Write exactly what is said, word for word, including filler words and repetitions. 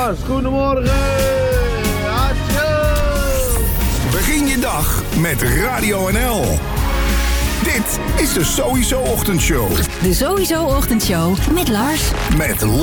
Lars, goedemorgen. Atjo. Begin je dag met Radio N L. Dit is de Sowieso Ochtendshow. De Sowieso Ochtendshow met Lars. Met